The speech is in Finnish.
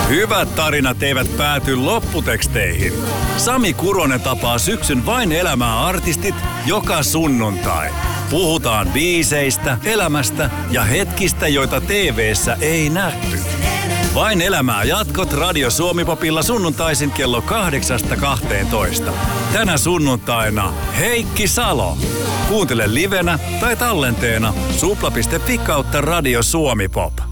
Hyvät tarinat eivät pääty lopputeksteihin. Sami Kuronen tapaa syksyn Vain elämää -artistit joka sunnuntai. Puhutaan biiseistä, elämästä ja hetkistä, joita TV:ssä ei nähty. Vain elämää -jatkot Radio Suomi-popilla sunnuntaisin kello 8-12. Tänä sunnuntaina Heikki Salo. Kuuntele livenä tai tallenteena supla.fi/Radio Suomi Pop.